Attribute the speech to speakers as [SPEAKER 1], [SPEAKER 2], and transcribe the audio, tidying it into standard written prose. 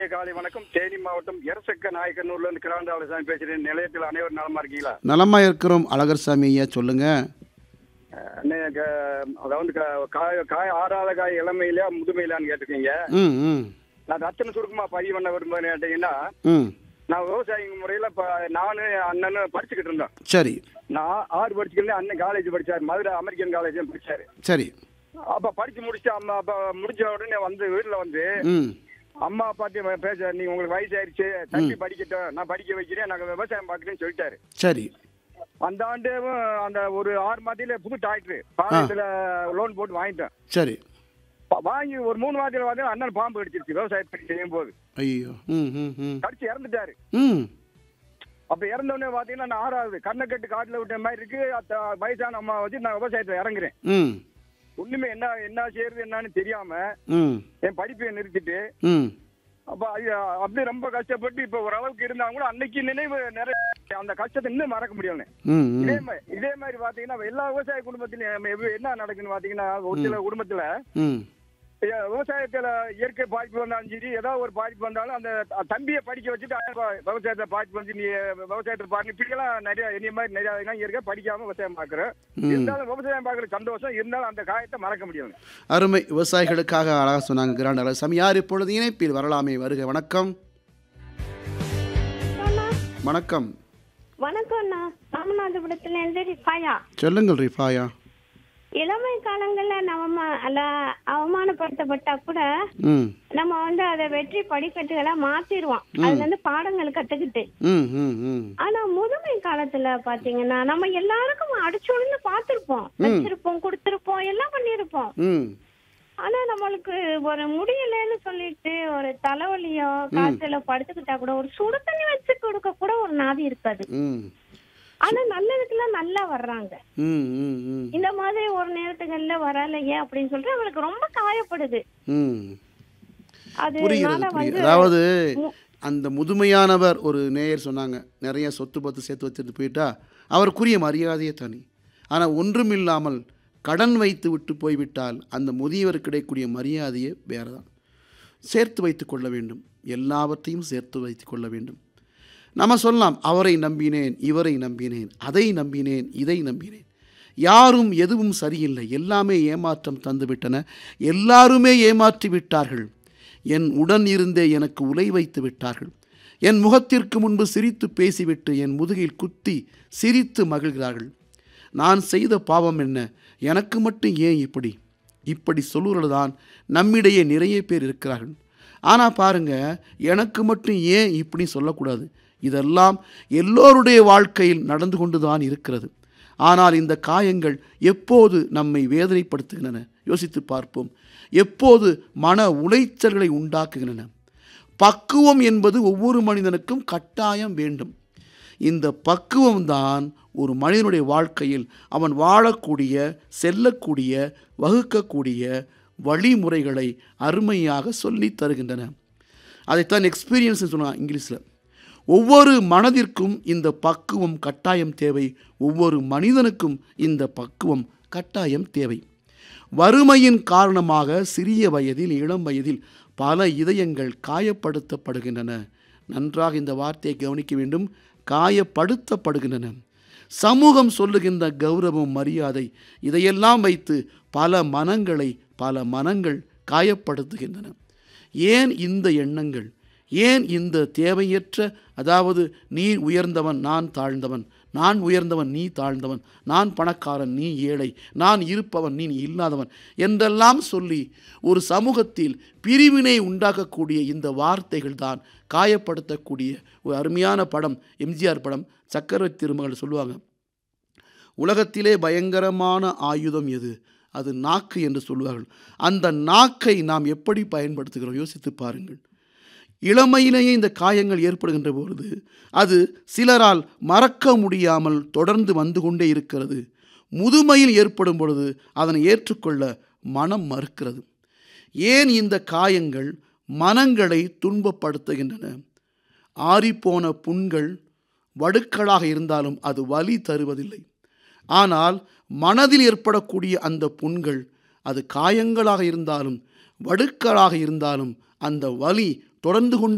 [SPEAKER 1] காலை வணக்கம். தேனி மாவட்டம் எரசக்க நாயக்கனூர்ல இருந்து கிராண்டாளசாமி பேசுறேன். நிலையத்தில் அனைவரும் நலமா இருக்கீங்களா?
[SPEAKER 2] நலமா இருக்கிறோம் அழகர்சாமி ஐயா, சொல்லுங்க.
[SPEAKER 1] அதாவது காய் ஆறாத காய் இளமையில முதுமையிலான்னு கேட்டிருக்கீங்க.
[SPEAKER 2] ம் ம்
[SPEAKER 1] நான் ரத்தன சுருக்கமா பதிவு பண்ண விரும்புறேன் கேட்டீங்கன்னா,
[SPEAKER 2] ம்
[SPEAKER 1] நான் விவசாய முறையில நானு அண்ணனும் படிச்சுக்கிட்டு இருந்தோம்.
[SPEAKER 2] சரி
[SPEAKER 1] நான் 6 படிச்சுக்கிட்டு அண்ணன் காலேஜ் படிச்சாரு, மதுரை அமெரிக்கன் காலேஜ் படிச்சாரு.
[SPEAKER 2] சரி.
[SPEAKER 1] அப்ப படிச்சு முடிச்சுட்டு அப்ப முடிச்ச உடனே வீட்டுல வந்து
[SPEAKER 2] ம்
[SPEAKER 1] அம்மா அப்பாட்டி பேச, நீங்க உங்களுக்கு வயசு ஆயிடுச்சு, தம்பி படிக்கட்டும், நான் படிக்க வைக்கிறேன், நாங்க விவசாயம் பார்க்குறேன்னு சொல்லிட்டாரு.
[SPEAKER 2] சரி.
[SPEAKER 1] அந்த ஆண்டு அந்த ஒரு 6 மாதத்துல புது டிராக்டர் பாளையத்துல லோன் போட்டு வாங்கிட்டேன்.
[SPEAKER 2] சரி.
[SPEAKER 1] வாங்கி ஒரு 3 மாதத்துல வந்து அண்ணன் பாம்பு கடிச்சிருச்சு விவசாயத்தை செய்யும் போது.
[SPEAKER 2] ஐயோ. ம் ம் ம்
[SPEAKER 1] கடிச்சு இறந்துட்டாரு.
[SPEAKER 2] ம்
[SPEAKER 1] அப்ப இறந்த உடனே பாத்தீங்கன்னா நான் 6வது கண்ணை கட்டு காட்டுல விட்ட மாதிரி இருக்கு. வயசான அம்மா வச்சு நான் விவசாயத்தை இறங்குறேன்.
[SPEAKER 2] ம்
[SPEAKER 1] ஒண்ணுமே என்ன செய்யறது என்னன்னு தெரியாம
[SPEAKER 2] ம்
[SPEAKER 1] என் படிப்பை நிறுத்திட்டு
[SPEAKER 2] ம்
[SPEAKER 1] அப்ப அப்படி ரொம்ப கஷ்டப்பட்டு இப்ப ஓரளவுக்கு இருந்தாங்க கூட அன்னைக்கு நினைவு நிறைய அந்த கஷ்டத்தை இன்னும் மறக்க முடியல.
[SPEAKER 2] ம்
[SPEAKER 1] இதே மாதிரி பாத்தீங்கன்னா எல்லா விவசாய குடும்பத்திலயும் என்ன நடக்குன்னு பாத்தீங்கன்னா, ஒரு சில குடும்பத்துல
[SPEAKER 2] ம்
[SPEAKER 1] விவசாயத்துல இயற்கை பாதிப்பு வந்தாலும் சரி, ஏதாவது ஒரு பாதிப்பு வந்தாலும் அந்த தம்பியை படிக்க வச்சுட்டு விவசாயத்தை பாதிப்பு வந்து நீ விவசாயத்தை பாருங்க, இப்படியெல்லாம் நிறைய என்னைய மாதிரி நிறைய இயற்கை படிக்காம விவசாயம் பாக்குறேன். இருந்தாலும் விவசாயம் பாக்குற சந்தோஷம் இருந்தாலும் அந்த காயத்தை மறக்க முடியாது.
[SPEAKER 2] அருமை. விவசாயிகளுக்காக அழகா சொன்னாங்க கிராண்ட் அழகர்சாமி. யார் இப்பொழுது இணைப்பில் வரலாமே? வருக. வணக்கம். வணக்கம்.
[SPEAKER 3] வணக்கம்ண்ணா. ராமநாதபுரத்துல இருந்து ரிஃபாயா.
[SPEAKER 2] சொல்லுங்கள் ரிஃபாயா.
[SPEAKER 3] இளமை காலங்கள்ல நம்ம அவமானப்படுத்தப்பட்டா கூட
[SPEAKER 2] ம்
[SPEAKER 3] நம்ம வந்து அதை வெற்றி படிக்கட்டுகளா மாத்திடுவோம், அதுல இருந்து பாடங்கள் கத்துக்கிட்டு.
[SPEAKER 2] ம் ம் ம்
[SPEAKER 3] ஆனா முதுமை காலத்துல பாத்தீங்கன்னா நம்ம எல்லாருக்கும் அடிச்சுழுந்து பார்த்திருப்போம், வச்சிருப்போம், கொடுத்திருப்போம், எல்லாம் பண்ணிருப்போம்.
[SPEAKER 2] ம்
[SPEAKER 3] ஆனா நம்மளுக்கு ஒரு முடியலன்னு சொல்லிட்டு ஒரு தலைவலியோ காய்ச்சலோ படுத்துக்கிட்டா கூட ஒரு சுடு தண்ணி வச்சு கொடுக்க கூட ஒரு நாதி இருக்காது.
[SPEAKER 2] ம்
[SPEAKER 3] ஆனா நல்லதுக்கெல்லாம் நல்லா வர்றாங்க.
[SPEAKER 2] ம் ம் ம்
[SPEAKER 3] இந்த மாதிரி ஒரு நேரத்துகள்ல வரலையே அப்படின்னு சொல்லிட்டு அவங்களுக்கு ரொம்ப காயப்படுது.
[SPEAKER 2] ம்
[SPEAKER 3] அதனால
[SPEAKER 2] புரிகிறது. அதாவது அந்த முதுமையானவர், ஒரு நேயர் சொன்னாங்க, நிறைய சொத்து பத்து சேர்த்து வச்சுட்டு போயிட்டா அவருக்குரிய மரியாதையே தனி. ஆனால் ஒன்றுமில்லாமல் கடன் வைத்து விட்டு போய்விட்டால் அந்த முதியவர் கிடைக்கக்கூடிய மரியாதையே வேறு தான். சேர்த்து வைத்து கொள்ள வேண்டும், எல்லாவற்றையும் சேர்த்து வைத்து கொள்ள வேண்டும். நம்ம சொல்லலாம், அவரை நம்பினேன், இவரை நம்பினேன், அதை நம்பினேன், இதை நம்பினேன், யாரும் எதுவும் சரியில்லை, எல்லாமே ஏமாற்றம் தந்துவிட்டன, எல்லாருமே ஏமாற்றி விட்டார்கள், என் உடன் இருந்தே எனக்கு உலை வைத்து விட்டார்கள், என் முகத்திற்கு முன்பு சிரித்து பேசிவிட்டு என் முதுகில் குத்தி சிரித்து மகிழ்கிறார்கள், நான் செய்த பாவம் என்ன, எனக்கு மட்டும் ஏன் இப்படி சொல்லுறது தான் நம்மிடையே நிறைய பேர் இருக்கிறார்கள். ஆனால் பாருங்கள், எனக்கு மட்டும் ஏன் இப்படி சொல்லக்கூடாது, இதெல்லாம் எல்லோருடைய வாழ்க்கையில் நடந்து கொண்டு தான் இருக்கிறது. ஆனால் இந்த காயங்கள் எப்போது நம்மை வேதனைப்படுத்துகின்றன யோசித்து பார்ப்போம். எப்போது மன உளைச்சல்களை உண்டாக்குகின்றன. பக்குவம் என்பது ஒவ்வொரு மனிதனுக்கும் கட்டாயம் வேண்டும். இந்த பக்குவம்தான் ஒரு மனிதனுடைய வாழ்க்கையில் அவன் வாழக்கூடிய, செல்லக்கூடிய, வகுக்கக்கூடிய வழிமுறைகளை அருமையாக சொல்லி தருகின்றன. அதைத்தான் எக்ஸ்பீரியன்ஸ் சொல்லுவாங்க இங்கிலீஷில். ஒவ்வொரு மனதிற்கும் இந்த பக்குவம் கட்டாயம் தேவை. ஒவ்வொரு மனிதனுக்கும் இந்த பக்குவம் கட்டாயம் தேவை. வறுமையின் காரணமாக சிறிய வயதில், இளம் வயதில் பல இதயங்கள் காயப்படுத்தப்படுகின்றன. நன்றாக இந்த வார்த்தையை கவனிக்க வேண்டும். காயப்படுத்தப்படுகின்றன. சமூகம் சொல்லுகின்ற கௌரவம், மரியாதை, இதையெல்லாம் வைத்து பல மனங்கள் காயப்படுத்துகின்றன. ஏன் இந்த எண்ணங்கள்? ஏன் இந்த தேவையற்ற, அதாவது நீ உயர்ந்தவன், நான் தாழ்ந்தவன், நான் உயர்ந்தவன், நீ தாழ்ந்தவன், நான் பணக்காரன், நீ ஏழை, நான் இருப்பவன், நீ இல்லாதவன் என்றெல்லாம் சொல்லி ஒரு சமூகத்தில் பிரிவினை உண்டாக்கக்கூடிய இந்த வார்த்தைகள் தான் காயப்படுத்தக்கூடிய ஒரு அருமையான படம். எம்ஜிஆர் படம் சக்கரவர்த்தி திருமகள் சொல்லுவாங்க, உலகத்திலே பயங்கரமான ஆயுதம் எது, அது நாக்கு என்று சொல்லுவார்கள். அந்த நாக்கை நாம் எப்படி பயன்படுத்துகிறோம் யோசித்து பாருங்கள். இளமையிலேயே இந்த காயங்கள் ஏற்படுகின்ற பொழுது அது சிலரால் மறக்க முடியாமல் தொடர்ந்து வந்து கொண்டே இருக்கிறது. முதுமையில் ஏற்படும் பொழுது அதனை ஏற்றுக்கொள்ள மனம் மறுக்கிறது. ஏன் இந்த காயங்கள் மனங்களை துன்பப்படுத்துகின்றன? ஆறிப்போன புண்கள் வடுக்களாக இருந்தாலும் அது வலி தருவதில்லை. ஆனால் மனதில் ஏற்படக்கூடிய அந்த புண்கள், அது காயங்களாக இருந்தாலும் வடுக்களாக இருந்தாலும் அந்த வலி தொடர்ந்து கொண்டு